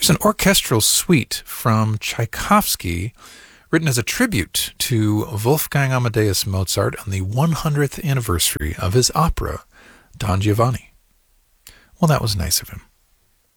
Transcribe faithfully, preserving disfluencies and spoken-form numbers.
It's an orchestral suite from Tchaikovsky, written as a tribute to Wolfgang Amadeus Mozart on the one hundredth anniversary of his opera, Don Giovanni. Well, that was nice of him.